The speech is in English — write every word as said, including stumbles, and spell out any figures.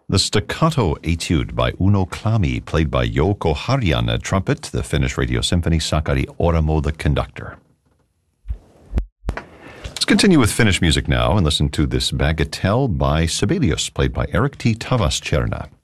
The Staccato Etude by Uno Klami, played by Jouko Harjan at trumpet, the Finnish Radio Symphony, Sakari Oramo the conductor. Let's continue with Finnish music now and listen to this Bagatelle by Sibelius, played by Erik T. Tavastjerna.